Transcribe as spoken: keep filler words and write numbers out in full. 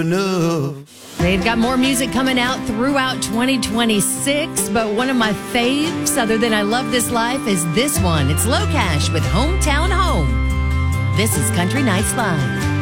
enough. They've got more music coming out throughout twenty twenty-six, but one of my faves, other than I Love This Life, is this one. It's Low Cash with Hometown Home. This is Country Nights Live.